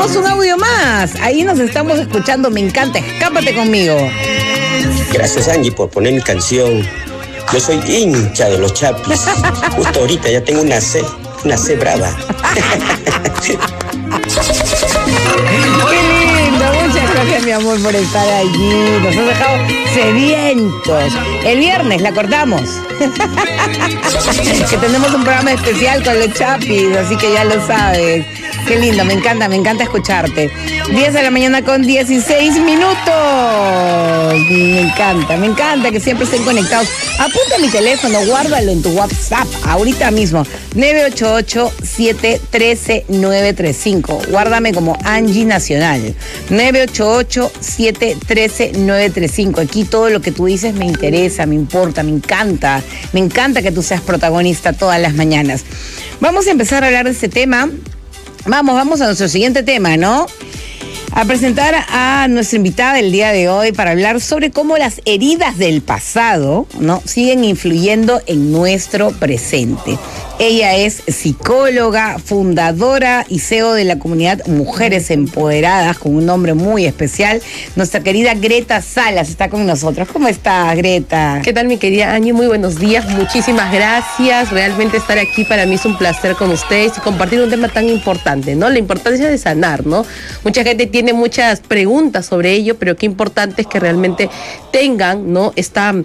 tenemos un audio más. Ahí nos estamos escuchando. Me encanta. Escápate conmigo. Gracias, Angie, por poner mi canción. Yo soy hincha de los Chapis. Justo ahorita ya tengo una C brava. Qué lindo. Muchas gracias, mi amor, por estar allí. Nos has dejado sedientos. El viernes la cortamos. Que tenemos un programa especial con los Chapis, así que ya lo sabes. Qué lindo, me encanta escucharte. 10 de la mañana con 16 minutos. Me encanta que siempre estén conectados. Apunta mi teléfono, guárdalo en tu WhatsApp, ahorita mismo. 988-713-935. Guárdame como Angie Nacional. 988-713-935. Aquí todo lo que tú dices me interesa, me importa, me encanta. Me encanta que tú seas protagonista todas las mañanas. Vamos a empezar a hablar de este tema. Vamos a nuestro siguiente tema, ¿no? A presentar a nuestra invitada del día de hoy para hablar sobre cómo las heridas del pasado, ¿no?, siguen influyendo en nuestro presente. Ella es psicóloga, fundadora y CEO de la comunidad Mujeres Empoderadas, con un nombre muy especial. Nuestra querida Greta Salas está con nosotros. ¿Cómo estás, Greta? ¿Qué tal, mi querida Angie? Muy buenos días, muchísimas gracias. Realmente estar aquí para mí es un placer con ustedes y compartir un tema tan importante, ¿no? La importancia de sanar, ¿no? Mucha gente tiene muchas preguntas sobre ello, pero qué importante es que realmente tengan, ¿no?, esta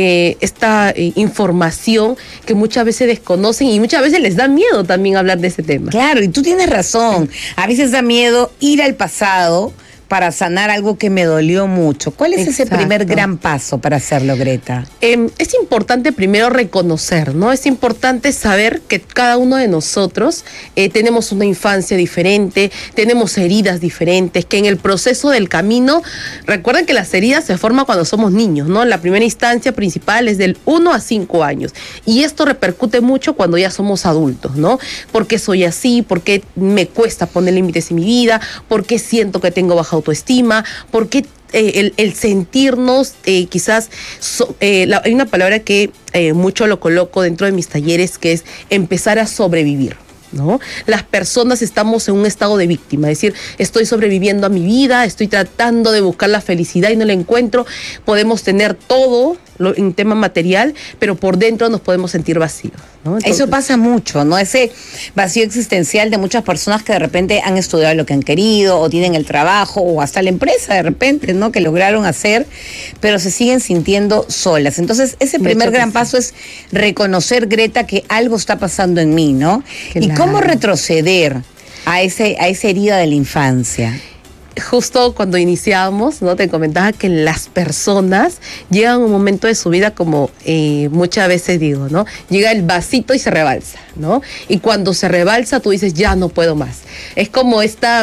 información que muchas veces desconocen y muchas veces les da miedo también hablar de ese tema. Claro, y tú tienes razón. A veces da miedo ir al pasado para sanar algo que me dolió mucho. ¿Cuál es ese primer gran paso para hacerlo, Greta? Es importante primero reconocer, ¿no? Es importante saber que cada uno de nosotros tenemos una infancia diferente, tenemos heridas diferentes, que en el proceso del camino, recuerden que las heridas se forman cuando somos niños, ¿no? La primera instancia principal es del 1 a 5 años. Y esto repercute mucho cuando ya somos adultos, ¿no? ¿Por qué soy así? ¿Por qué me cuesta poner límites en mi vida? ¿Por qué siento que tengo baja autoestima? ¿Por qué el sentirnos quizás hay una palabra que mucho lo coloco dentro de mis talleres, que es empezar a sobrevivir, ¿no? Las personas estamos en un estado de víctima, es decir, estoy sobreviviendo a mi vida, estoy tratando de buscar la felicidad y no la encuentro. Podemos tener todo en tema material, pero por dentro nos podemos sentir vacíos, ¿no? Entonces, eso pasa mucho, ¿no? Ese vacío existencial de muchas personas que de repente han estudiado lo que han querido, o tienen el trabajo, o hasta la empresa de repente, ¿no?, que lograron hacer, pero se siguen sintiendo solas. Entonces, ese primer gran paso es reconocer, Greta, que algo está pasando en mí, ¿no? Claro. ¿Y cómo retroceder a esa herida de la infancia? Justo cuando iniciábamos, ¿no?, te comentaba que las personas llegan a un momento de su vida, como muchas veces digo, ¿no?, llega el vasito y se rebalsa, ¿no? Y cuando se rebalsa tú dices, ya no puedo más. Es como esta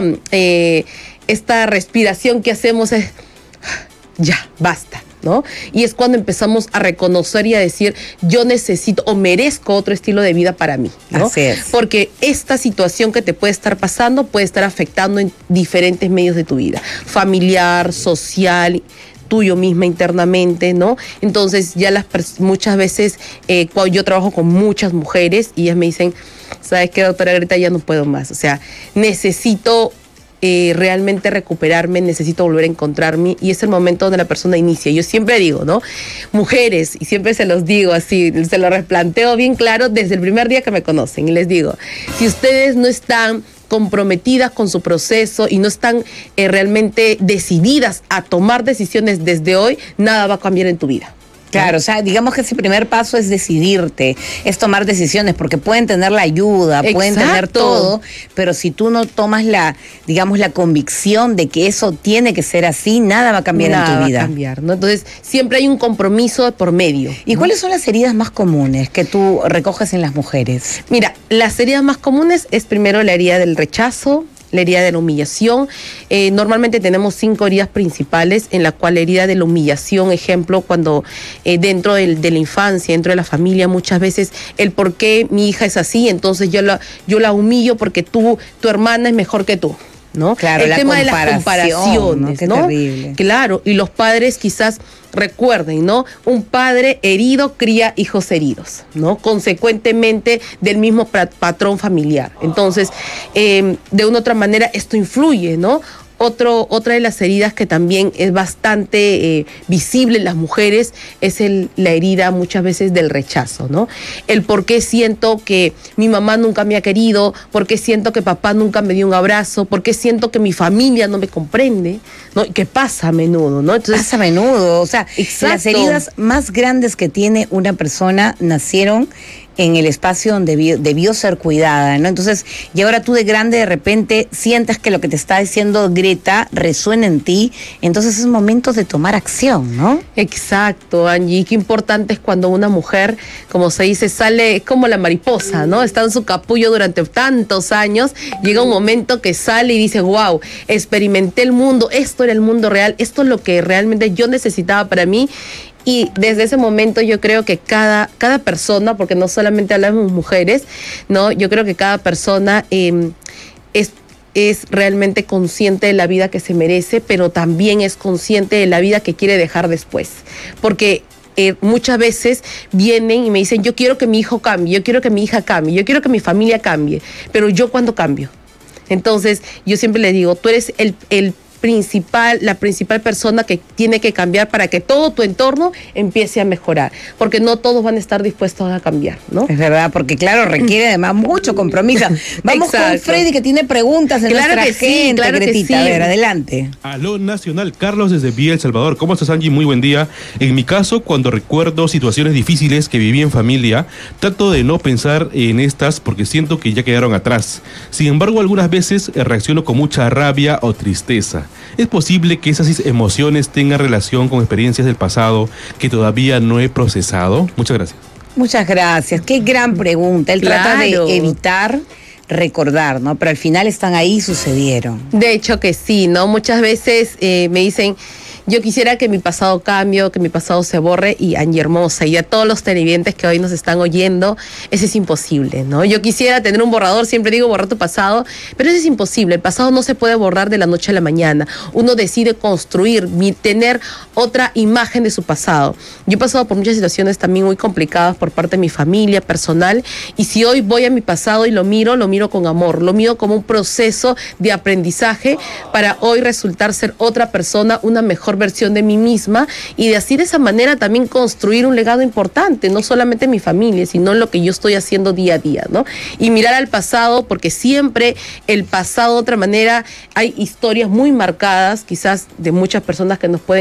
respiración que hacemos es, ya, basta, ¿no? Y es cuando empezamos a reconocer y a decir, yo necesito o merezco otro estilo de vida para mí, ¿no? Así es. Porque esta situación que te puede estar pasando puede estar afectando en diferentes medios de tu vida, familiar, social, tuyo misma internamente, ¿no? Entonces ya muchas veces cuando yo trabajo con muchas mujeres y ellas me dicen, ¿sabes qué, doctora Greta? Ya no puedo más, o sea, necesito realmente recuperarme, necesito volver a encontrarme, y es el momento donde la persona inicia. Yo siempre digo, ¿no?, mujeres, y siempre se los digo así, se lo replanteo bien claro desde el primer día que me conocen, y les digo, si ustedes no están comprometidas con su proceso y no están realmente decididas a tomar decisiones desde hoy, nada va a cambiar en tu vida. Claro, o sea, digamos que ese primer paso es decidirte, es tomar decisiones, porque pueden tener la ayuda, pueden tener todo, pero si tú no tomas la convicción de que eso tiene que ser así, nada va a cambiar en tu vida. Va a cambiar, ¿no? Entonces, siempre hay un compromiso por medio, ¿no? ¿Y cuáles son las heridas más comunes que tú recoges en las mujeres? Mira, las heridas más comunes es primero la herida del rechazo, la herida de la humillación. Normalmente tenemos 5 heridas principales, en la cual la herida de la humillación, ejemplo, cuando dentro de la infancia, dentro de la familia, muchas veces el por qué mi hija es así, entonces yo la humillo porque tu hermana es mejor que tú, ¿no? Claro, el la tema de las comparaciones, ¿no? Qué ¿no? terrible. Claro, y los padres quizás recuerden, ¿no? Un padre herido cría hijos heridos, ¿no? Consecuentemente del mismo patrón familiar. Entonces, de una u otra manera, esto influye, ¿no? Otra de las heridas que también es bastante visible en las mujeres es la herida muchas veces del rechazo, ¿no? El por qué siento que mi mamá nunca me ha querido, por qué siento que papá nunca me dio un abrazo, por qué siento que mi familia no me comprende, ¿no? Y que pasa a menudo, ¿no? Entonces, pasa a menudo, o sea, exacto. Las heridas más grandes que tiene una persona nacieron en el espacio donde debió ser cuidada, ¿no? Entonces, y ahora tú de grande de repente sientas que lo que te está diciendo Greta resuena en ti, entonces es momento de tomar acción, ¿no? Exacto, Angie, qué importante es cuando una mujer, como se dice, sale, es como la mariposa, ¿no? Está en su capullo durante tantos años, llega un momento que sale y dice, wow, experimenté el mundo, esto era el mundo real, esto es lo que realmente yo necesitaba para mí. Y desde ese momento yo creo que cada persona, porque no solamente hablamos mujeres, ¿no? Yo creo que cada persona es realmente consciente de la vida que se merece, pero también es consciente de la vida que quiere dejar después. Porque muchas veces vienen y me dicen, yo quiero que mi hijo cambie, yo quiero que mi hija cambie, yo quiero que mi familia cambie, pero ¿yo cuándo cambio? Entonces, yo siempre les digo, tú eres la principal persona que tiene que cambiar para que todo tu entorno empiece a mejorar, porque no todos van a estar dispuestos a cambiar, ¿no? Es verdad, porque claro, requiere además mucho compromiso. Vamos con Freddy, que tiene preguntas en nuestra gente, claro Gretita. que sí. A ver, adelante. Aló Nacional, Carlos desde Villa El Salvador. ¿Cómo estás, Angie? Muy buen día. En mi caso, cuando recuerdo situaciones difíciles que viví en familia, trato de no pensar en estas porque siento que ya quedaron atrás. Sin embargo, algunas veces reacciono con mucha rabia o tristeza. ¿Es posible que esas emociones tengan relación con experiencias del pasado que todavía no he procesado? Muchas gracias. Muchas gracias. Qué gran pregunta. Él trata de evitar recordar, ¿no? Pero al final están ahí y sucedieron. De hecho que sí, ¿no? Muchas veces me dicen, yo quisiera que mi pasado cambie, que mi pasado se borre, y Angie hermosa, y a todos los televidentes que hoy nos están oyendo, eso es imposible, ¿no? Yo quisiera tener un borrador, siempre digo borrar tu pasado, pero eso es imposible. El pasado no se puede borrar de la noche a la mañana. Uno decide construir, tener otra imagen de su pasado. Yo he pasado por muchas situaciones también muy complicadas por parte de mi familia personal, y si hoy voy a mi pasado y lo miro con amor, lo miro como un proceso de aprendizaje para hoy resultar ser otra persona, una mejor versión de mí misma, y de así de esa manera también construir un legado importante, no solamente en mi familia, sino en lo que yo estoy haciendo día a día, ¿no? Y mirar al pasado, porque siempre el pasado de otra manera hay historias muy marcadas, quizás de muchas personas que nos pueden